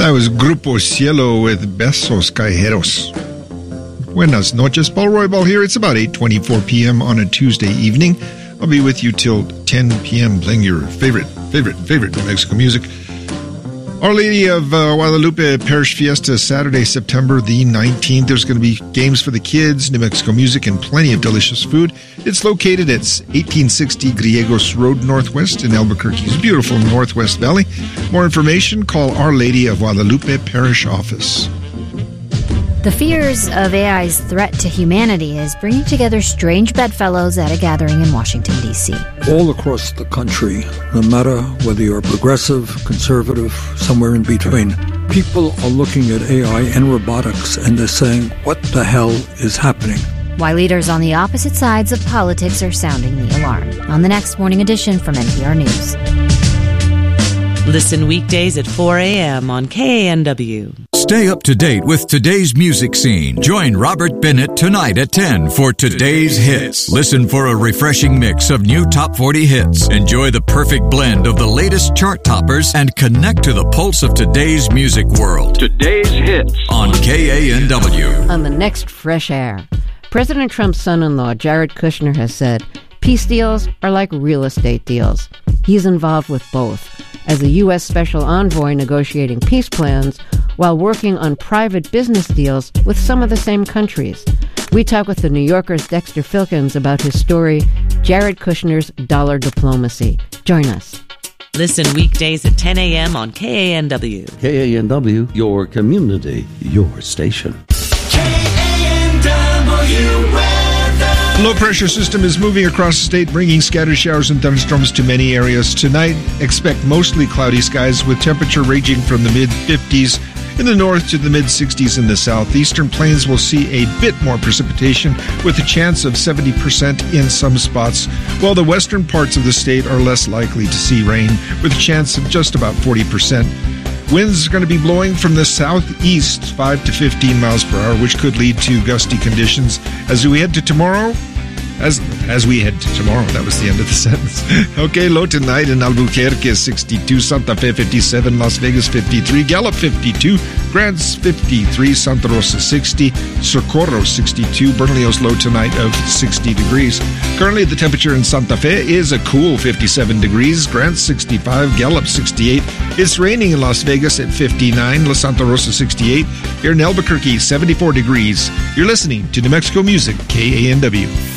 That was Grupo Cielo with Besos Callejeros. Buenas noches, Paul Roybal here. It's about 8:24 p.m. on a Tuesday evening. I'll be with you till 10 p.m. playing your favorite New Mexico music. Our Lady of Guadalupe Parish Fiesta, Saturday, September the 19th. There's going to be games for the kids, New Mexico music, and plenty of delicious food. It's located at 1860 Griegos Road Northwest in Albuquerque's beautiful Northwest Valley. More information, call Our Lady of Guadalupe Parish Office. The fears of AI's threat to humanity is bringing together strange bedfellows at a gathering in Washington, D.C. All across the country, no matter whether you're progressive, conservative, somewhere in between, people are looking at AI and robotics and they're saying, what the hell is happening? Why leaders on the opposite sides of politics are sounding the alarm. On the next morning edition from NPR News. Listen weekdays at 4 a.m. on KANW. Stay up to date with today's music scene. Join Robert Bennett tonight at 10 for Today's Hits. Listen for a refreshing mix of new top 40 hits. Enjoy the perfect blend of the latest chart toppers and connect to the pulse of today's music world. Today's Hits on KANW. On the next Fresh Air, President Trump's son-in-law, Jared Kushner, has said peace deals are like real estate deals. He's involved with both as a U.S. Special Envoy negotiating peace plans while working on private business deals with some of the same countries. We talk with the New Yorker's Dexter Filkins about his story, Jared Kushner's Dollar Diplomacy. Join us. Listen weekdays at 10 a.m. on KANW. KANW, your community, your station. Low-pressure system is moving across the state, bringing scattered showers and thunderstorms to many areas. Tonight, expect mostly cloudy skies with temperature ranging from the mid-50s in the north to the mid-60s in the south. The eastern plains will see a bit more precipitation with a chance of 70% in some spots, while the western parts of the state are less likely to see rain with a chance of just about 40%. Winds are going to be blowing from the southeast 5 to 15 miles per hour, which could lead to gusty conditions as we head to tomorrow. As we head to tomorrow, that was the end of the sentence. Okay, low tonight in Albuquerque is 62, Santa Fe 57, Las Vegas 53, Gallup 52, Grants 53, Santa Rosa 60, Socorro 62, Bernalillo's low tonight of 60 degrees. Currently, the temperature in Santa Fe is a cool 57 degrees, Grants 65, Gallup 68. It's raining in Las Vegas at 59, La Santa Rosa 68. Here in Albuquerque, 74 degrees. You're listening to New Mexico Music, KANW.